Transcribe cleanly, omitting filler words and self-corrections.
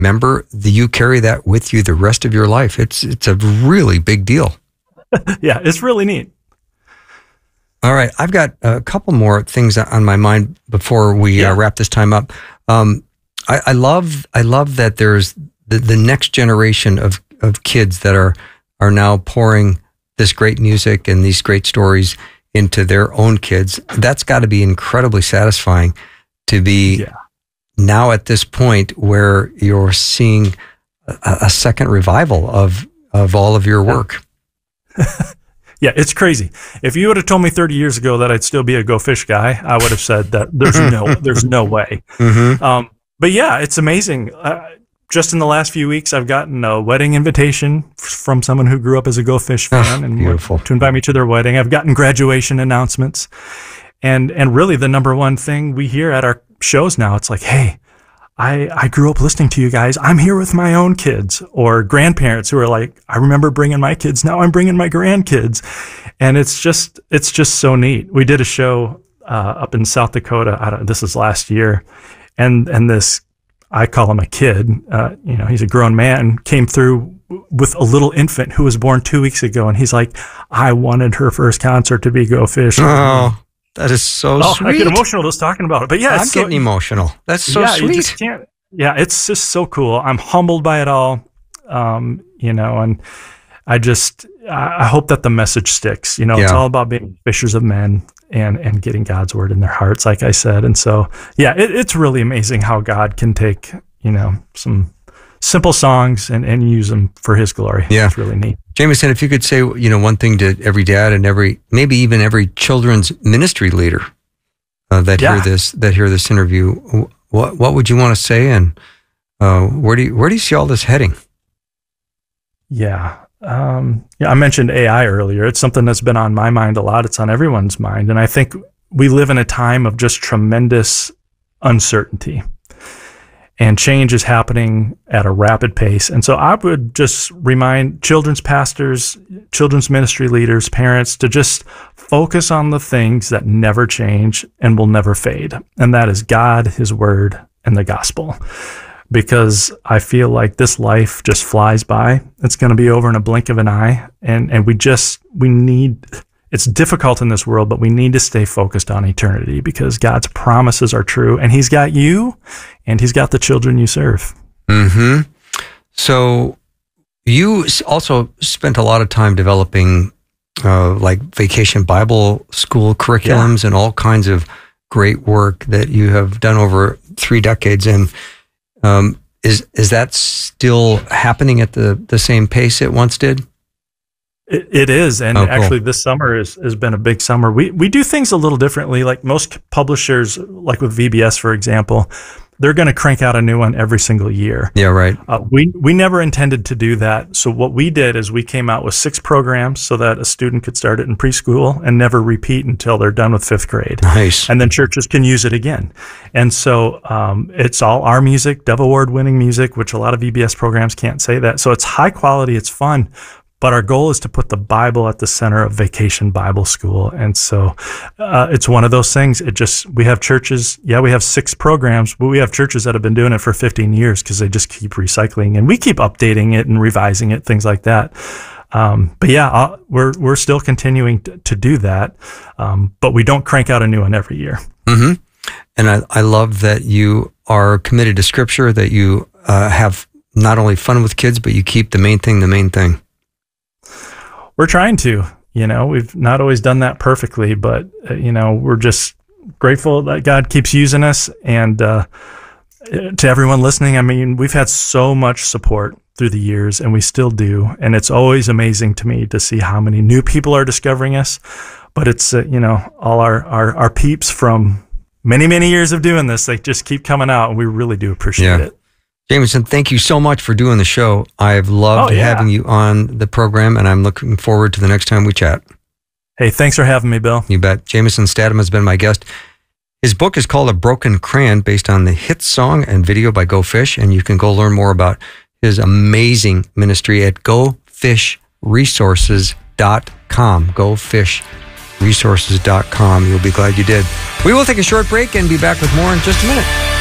remember you carry that with you the rest of your life. It's a really big deal. Yeah, it's really neat. All right, I've got a couple more things on my mind before we wrap this time up. I love that there's the next generation of kids that are now pouring this great music and these great stories into their own kids. That's got to be incredibly satisfying to be now at this point where you're seeing a second revival of all of your work. Yeah, it's crazy. If you would have told me 30 years ago that I'd still be a Go Fish guy, I would have said that there's no way. Mm-hmm. But yeah, it's amazing. Just in the last few weeks, I've gotten a wedding invitation from someone who grew up as a Go Fish fan and beautiful. To invite me to their wedding. I've gotten graduation announcements. And really the number one thing we hear at our shows now, it's like, hey, I grew up listening to you guys. I'm here with my own kids, or grandparents who are like, I remember bringing my kids. Now I'm bringing my grandkids. And it's just so neat. We did a show up in South Dakota. This is last year. And this, I call him a kid, he's a grown man, came through with a little infant who was born 2 weeks ago. And he's like, I wanted her first concert to be Go Fish. Oh, that is so sweet. I get emotional just talking about it. But yeah, I'm getting emotional. That's so sweet. You just can't. Yeah, it's just so cool. I'm humbled by it all, and I hope that the message sticks. It's all about being fishers of men and getting God's word in their hearts, like I said. And so, yeah, it's really amazing how God can take, some simple songs and use them for his glory. Yeah. It's really neat. Jamison, if you could say, one thing to every dad and maybe even every children's ministry leader that hear this interview, what would you want to say, and where do you see all this heading? Yeah. I mentioned AI earlier. It's something that's been on my mind a lot. It's on everyone's mind. And I think we live in a time of just tremendous uncertainty, and change is happening at a rapid pace. And so I would just remind children's pastors, children's ministry leaders, parents to just focus on the things that never change and will never fade. And that is God, his word, and the gospel. Because I feel like this life just flies by. It's going to be over in a blink of an eye. And we need, it's difficult in this world, but we need to stay focused on eternity, because God's promises are true, and he's got you and he's got the children you serve. Mm-hmm. So you also spent a lot of time developing like Vacation Bible School curriculums and all kinds of great work that you have done over 3 decades. And is that still happening at the same pace it once did? It is. And actually this summer has been a big summer. We do things a little differently. Like most publishers, like with VBS, for example, they're going to crank out a new one every single year. Yeah, right. We never intended to do that. So what we did is we came out with 6 programs so that a student could start it in preschool and never repeat until they're done with 5th grade. Nice. And then churches can use it again. And so it's all our music, Dove Award-winning music, which a lot of VBS programs can't say that. So it's high quality, it's fun. But our goal is to put the Bible at the center of Vacation Bible School. And so it's one of those things. We have churches, we have 6 programs, but we have churches that have been doing it for 15 years because they just keep recycling, and we keep updating it and revising it, things like that. But yeah, we're still continuing to do that, but we don't crank out a new one every year. Mm-hmm. And I love that you are committed to Scripture, that you have not only fun with kids, but you keep the main thing. We're trying to, we've not always done that perfectly, but, we're just grateful that God keeps using us. And to everyone listening, I mean, we've had so much support through the years, and we still do. And it's always amazing to me to see how many new people are discovering us. But it's, all our peeps from many, many years of doing this, they just keep coming out, and we really do appreciate it. Jamison, thank you so much for doing the show. I've loved having you on the program, and I'm looking forward to the next time we chat. Hey, thanks for having me, Bill. You bet. Jamison Statham has been my guest. His book is called A Broken Crayon, based on the hit song and video by Go Fish, and you can go learn more about his amazing ministry at gofishresources.com. gofishresources.com. You'll be glad you did. We will take a short break and be back with more in just a minute.